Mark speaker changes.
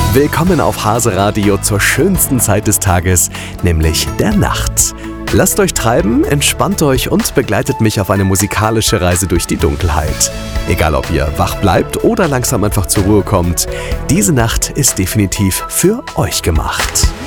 Speaker 1: Willkommen auf Hase Radio zur schönsten Zeit des Tages, nämlich der Nacht. Lasst euch treiben, entspannt euch und begleitet mich auf eine musikalische Reise durch die Dunkelheit. Egal ob ihr wach bleibt oder langsam einfach zur Ruhe kommt, diese Nacht ist definitiv für euch gemacht.